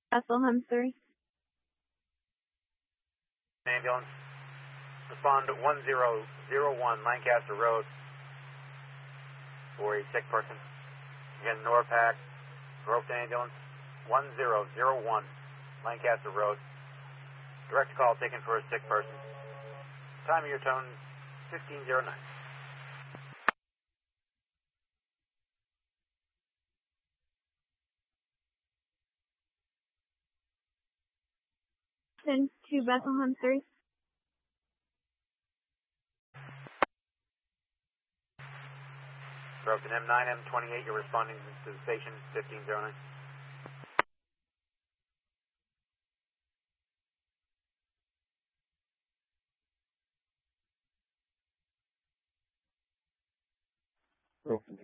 Bethlehem 3. Ambulance. Respond to 1001 Lancaster Road for a sick person. Again, NORPAC, roped ambulance, 1001 Lancaster Road. Direct call taken for a sick person. Time of your tone, 1509. 10-2 Bethlehem 3. Roped an M9, M28, you're responding to the station, 1509. Roped an